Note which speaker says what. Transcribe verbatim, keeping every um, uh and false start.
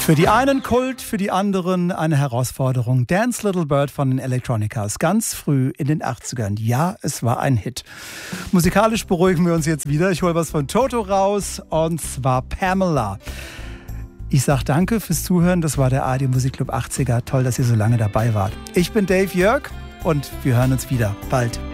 Speaker 1: Für die einen Kult, für die anderen eine Herausforderung. Dance Little Bird von den Electronicas, ganz früh in den achtzigern. Ja, es war ein Hit. Musikalisch beruhigen wir uns jetzt wieder. Ich hole was von Toto raus, und zwar Pamela. Ich sage danke fürs Zuhören. Das war der A R D Musikclub achtziger. Toll, dass ihr so lange dabei wart. Ich bin Dave Jörg und wir hören uns wieder bald.